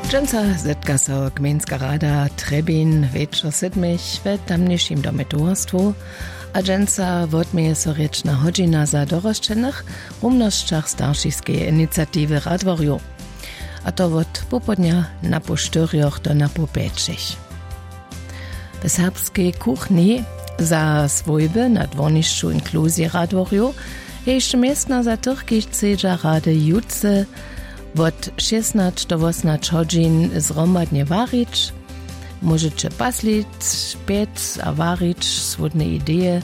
Dżęca zetka so Gmejnska rada Trebin wieczor sedmich w tamniejszym domie towarstwu, a dżęca wodmieje so rečna hodźina za doroščenych rumnošćach staršijskiej inicjatywy Radworju. A to od popodnia na po 4 do na po 5. W serbskiej kuchni za swojby na dwornišću inkluzji Radworju je jeszcze miestna za tych, chcedza rady jutce od 16 do 18 godzin zromadnie warić. Możecie paslić, śpieć a warić swodne idee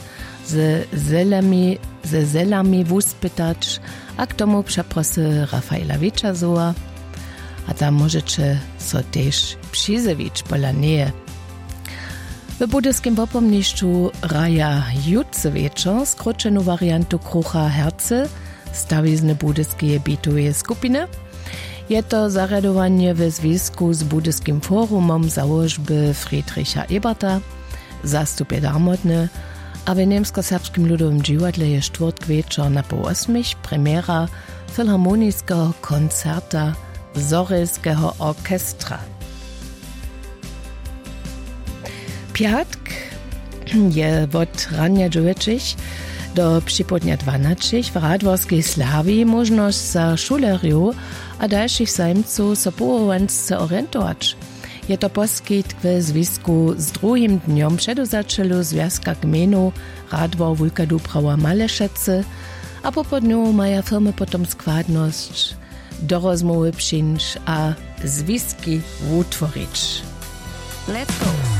ze zelami wuspytać, a k tomu przeprosy Rafaela Wiczazowa. A tam możecie so też przyzewić pola nieje. W budyskim popomniszczu raja jutce wieczor skróczeną wariantu krucha herce stawizne budyskie bitowe skupiny. Je to zaradowanie w związku z Budyskim Forumom założby Friedricha Eberta, zastupie darmotny, a w niemsko-serbskim ludowym dziwadle je czwartk wieczor na po 8 premiera filharmonijskiego koncerta Zorylskiego orkestra. Piatk je od rania 9 do przypodnia 12 w Radworskiej Slawii możność za szuleriów a dalszych zajmców so połowance orientować. Je to poskit w związku z drugim dniom przedozaczelu Związka Gmejnu Radwor Wulka Dubrava Malešece, a po podniu maja firmy potom składność do rozmowy przyjść a związki utworzyć. Let's go!